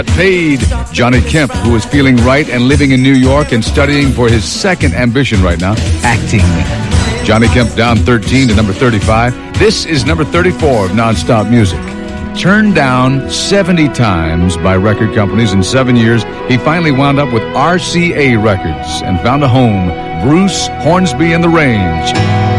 Paid Johnny Kemp, who is feeling right and living in New York and studying for his second ambition right now, acting. Johnny Kemp down 13 to number 35. This is number 34 of Nonstop Music. Turned down 70 times by record companies in 7 years, he finally wound up with RCA Records and found a home. Bruce Hornsby and the Range.